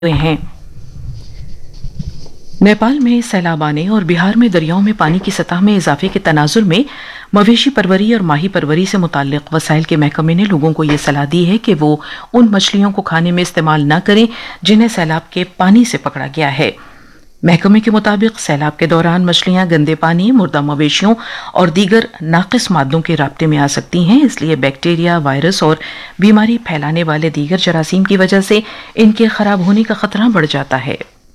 हुए हैं। नेपाल में सैलाब आने और बिहार में दरियाओं में पानी की सतह में इजाफे के तनाजुर में मवेशी परवरी और माही परवरी से मुताल्लिक वसाइल के महकमे ने लोगों को ये सलाह दी है कि वो उन मछलियों को खाने में इस्तेमाल न करें जिन्हें सैलाब के पानी से पकड़ा गया है। महकमे के मुताबिक सैलाब के दौरान मछलियां गंदे पानी, मुर्दा मवेशियों और दीगर नाकिस मादों के राब्ते में आ सकती हैं, इसलिए बैक्टीरिया, वायरस और बीमारी फैलाने वाले दीगर जरासीम की वजह से इनके खराब होने का खतरा बढ़ जाता है।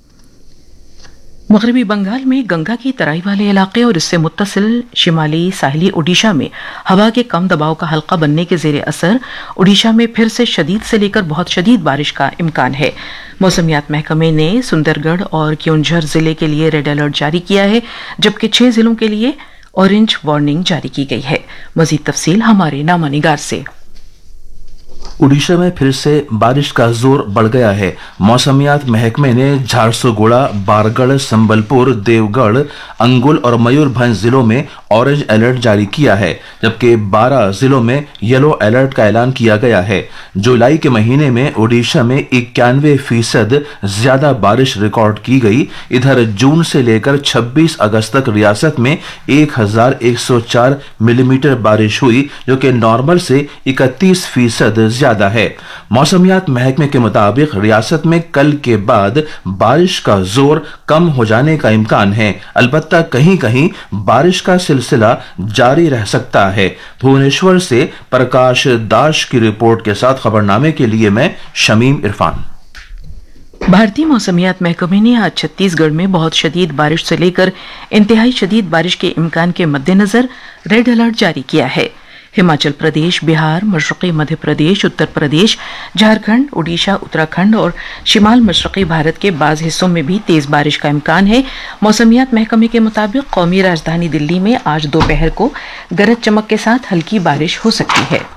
मगरबी बंगाल में गंगा की तराई वाले इलाके और इससे मुत्तसिल शिमाली साहिली ओडिशा में हवा के कम दबाव का हल्का बनने के जेर असर ओडिशा में फिर से शदीद से लेकर बहुत शदीद बारिश का इम्कान है। मौसमियात महकमे ने सुंदरगढ़ और क्योंझर जिले के लिए रेड अलर्ट जारी किया है, जबकि 6 जिलों के लिए ऑरेंज वार्निंग जारी की गई है। मजीद तफसील हमारे नामा निगार से। उड़ीसा में फिर से बारिश का जोर बढ़ गया है। मौसमियात महकमे ने झारसुगुड़ा, बारगढ़, संबलपुर, देवगढ़, अंगुल और मयूरभंज जिलों में ऑरेंज अलर्ट जारी किया है, जबकि 12 जिलों में येलो अलर्ट का ऐलान किया गया है। जुलाई के महीने में उड़ीसा में 91% ज्यादा बारिश रिकॉर्ड की गई। इधर जून से लेकर 26 अगस्त तक रियासत में 1104 मिलीमीटर बारिश हुई, जो कि नॉर्मल से 31% ज्यादा है। मौसमियात महकमे के मुताबिक रियासत में कल के बाद बारिश का जोर कम हो जाने का इम्कान है, अलबत्ता कहीं कहीं बारिश का सिलसिला जारी रह सकता है। भुवनेश्वर से प्रकाश दास की रिपोर्ट के साथ खबरनामे के लिए मैं शमीम इरफान। भारतीय मौसमियात महकमे ने आज छत्तीसगढ़ में बहुत शदीद बारिश से लेकर इंतहाई शदीद बारिश के इम्कान के मद्देनजर रेड अलर्ट जारी किया है। हिमाचल प्रदेश, बिहार, मशरक़ी मध्य प्रदेश, उत्तर प्रदेश, झारखंड, ओडिशा, उत्तराखंड और शिमाल मशरक़ी भारत के बाज़ हिस्सों में भी तेज बारिश का इम्कान है। मौसमियात महकमे के मुताबिक कौमी राजधानी दिल्ली में आज दोपहर को गरज चमक के साथ हल्की बारिश हो सकती है।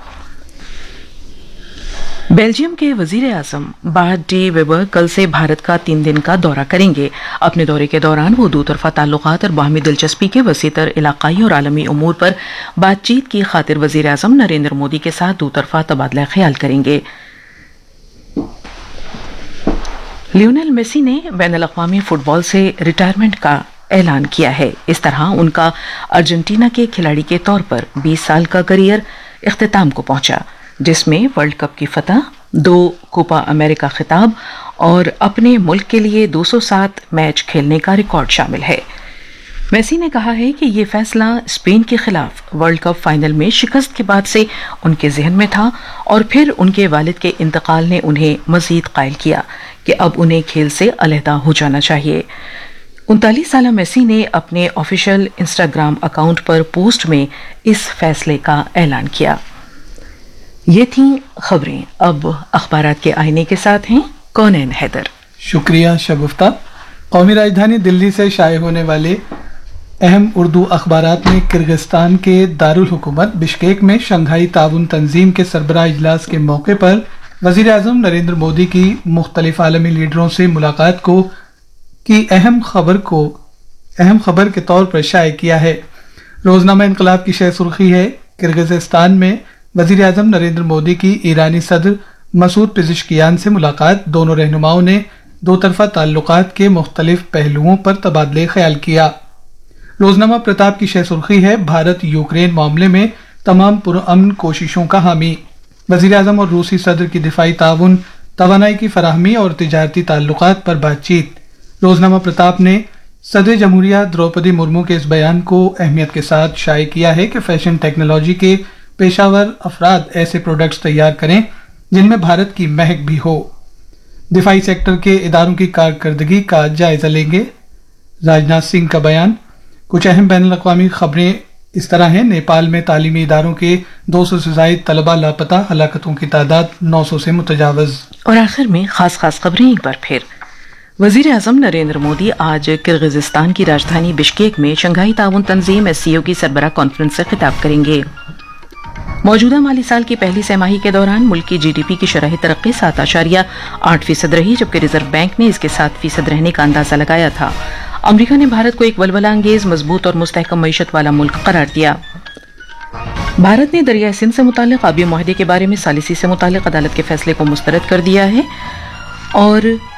बेल्जियम के वजीर आजम बार्ट डी वेबर कल से भारत का 3 दिन का दौरा करेंगे। अपने दौरे के दौरान वो दोतरफा ताल्लुकात और बाहमी दिलचस्पी के वसीतर इलाकाई और आलमी उमूर पर बातचीत की खातिर वजीर आजम नरेंद्र मोदी के साथ दोतरफा तबादला ख्याल करेंगे। लियोनेल मेसी ने बैनुल अक़वामी फुटबॉल से रिटायरमेंट का ऐलान किया है। इस तरह उनका अर्जेंटीना के खिलाड़ी के तौर पर 20 साल का करियर इख्तिताम को पहुंचा, जिसमें वर्ल्ड कप की फतह, 2 कोपा अमेरिका खिताब और अपने मुल्क के लिए 207 मैच खेलने का रिकॉर्ड शामिल है। मेसी ने कहा है कि ये फैसला स्पेन के खिलाफ वर्ल्ड कप फाइनल में शिकस्त के बाद से उनके जहन में था और फिर उनके वालिद के इंतकाल ने उन्हें मजीद कायल किया कि अब उन्हें खेल से अलहदा हो जाना चाहिए। 39 साला मेसी ने अपने ऑफिशियल इंस्टाग्राम अकाउंट पर पोस्ट में इस फैसले का ऐलान किया। ये थी खबरें। अब अखबारात के आईने के साथ हैं कौनैन हैदर। शुक्रिया शगुफ्ता। कौमी राजधानी दिल्ली से शाये होने वाले अहम उर्दू अखबारात में किर्गिस्तान के दारुल हुकूमत बिश्केक में शंघाई ताउन तंजीम के सरबराह इजलास के मौके पर वजीर आजम नरेंद्र मोदी की मुख्तलिफ आलमी लीडरों से मुलाकात की अहम खबर के तौर पर शाये किया है। रोजनामा इनकलाब की शह सुर्खी है, किर्गिस्तान में वजीर आजम नरेंद्र मोदी की ईरानी सदर मसूद पेजिशकियान से मुलाकात। दोनों रहनुमाओं ने दोतरफा ताल्लुकात के मुख्तलिफ पहलुओं पर तबादले ख्याल किया। रोजनामा प्रताप की शह सुर्खी है, भारत यूक्रेन मामले में तमाम पुरअमन कोशिशों का हामी। वजीर आजम और रूसी सदर की दिफाई ताउन, तवानाई की फराहमी और तिजारती ताल्लुकात पर बातचीत। रोजनामा प्रताप ने सदर जमहूरिया द्रौपदी मुर्मू के इस बयान को अहमियत के साथ शाये किया है कि फैशन टेक्नोलॉजी के पेशावर अफराद ऐसे प्रोडक्ट्स तैयार करें जिनमें भारत की महक भी हो। दिफाई सेक्टर के इदारों की कारकर्दगी का जायजा लेंगे। राजनाथ सिंह का बयान। कुछ अहम बैनुल अक़वामी खबरें इस तरह हैं, नेपाल में तालीमी इदारों के 200 से ज़ायद तलबा लापता, हलाकतों की तादाद 900 से मुतजावज। और आखिर में खास खबरें एक बार फिर। वजीर आजम नरेंद्र मोदी आज किर्गिस्तान की राजधानी बिश्केक में शंघाई ताउन तंजीम SCO की सरबराह कॉन्फ्रेंस से खिताब करेंगे। मौजूदा माली साल की पहली सहमाही के दौरान मुल्क की GDP की शरह तरक्की 7.8% रही, जबकि रिजर्व बैंक ने इसके 7% रहने का अंदाजा लगाया था। अमेरिका ने भारत को एक वलवला अंगेज, मजबूत और मुस्तहकम मईशत वाला मुल्क करार दिया। भारत ने दरियाए सिंध से मुताल्लिक आबी मुआहदे के बारे में सालिसी से मुताल्लिक अदालत के फैसले को मुस्तरद कर दिया है। और